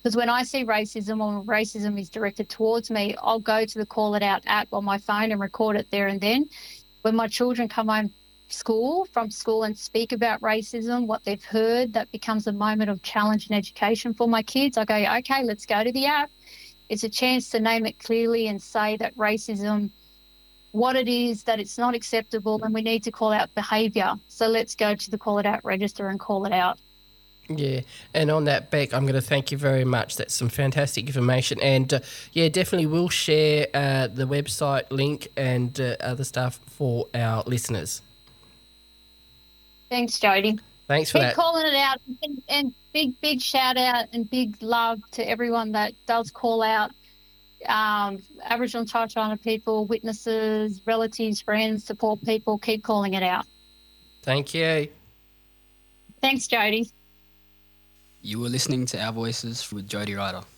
Because when I see racism or racism is directed towards me, I'll go to the Call It Out app on my phone and record it there and then. When my children come home from school and speak about racism, what they've heard, that becomes a moment of challenge and education for my kids. I go, okay, let's go to the app. It's a chance to name it clearly and say that racism, what it is, that it's not acceptable, and we need to call out behaviour. So let's go to the Call It Out register and call it out. Yeah, and on that, Beck, I'm going to thank you very much. That's some fantastic information. And, definitely we'll share the website link and other stuff for our listeners. Thanks, Jody. Thanks for that. Keep calling it out, and big shout out and big love to everyone that does call out Aboriginal and Torres Strait Islander people, witnesses, relatives, friends, support people. Keep calling it out. Thank you. Thanks, Jody. You were listening to Our Voices with Jody Ryder.